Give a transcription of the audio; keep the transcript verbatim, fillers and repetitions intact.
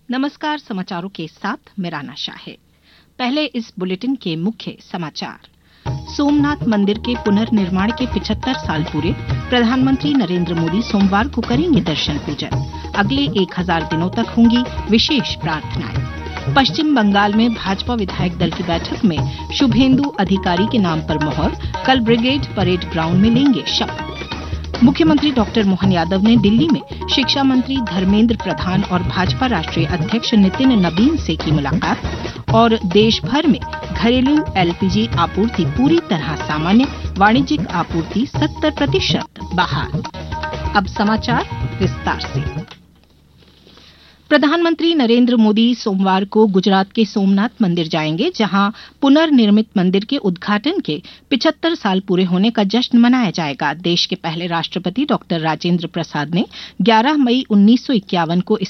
नमस्कार, समाचारों के साथ मिराना शाह है। पहले इस बुलेटिन के मुख्य समाचार। सोमनाथ मंदिर के पुनर्निर्माण के पचहत्तर साल पूरे, प्रधानमंत्री नरेंद्र मोदी सोमवार को करेंगे दर्शन पूजन। अगले एक हजार दिनों तक होंगी विशेष प्रार्थनाएं। पश्चिम बंगाल में भाजपा विधायक दल की बैठक में शुभेंदु अधिकारी के नाम पर मोहर, कल ब्रिगेड परेड ग्राउंड में लेंगे शपथ। मुख्यमंत्री डॉक्टर मोहन यादव ने दिल्ली में शिक्षा मंत्री धर्मेंद्र प्रधान और भाजपा राष्ट्रीय अध्यक्ष नितिन नबीन से की मुलाकात। और देश भर में घरेलू एलपीजी आपूर्ति पूरी तरह सामान्य, वाणिज्यिक आपूर्ति सत्तर प्रतिशत बहाल। अब समाचार विस्तार से। प्रधानमंत्री नरेंद्र मोदी सोमवार को गुजरात के सोमनाथ मंदिर जाएंगे, जहां पुनर्निर्मित मंदिर के उद्घाटन के पचहत्तर साल पूरे होने का जश्न मनाया जाएगा। देश के पहले राष्ट्रपति डॉक्टर राजेंद्र प्रसाद ने ग्यारह मई उन्नीस सौ इक्यावन को इस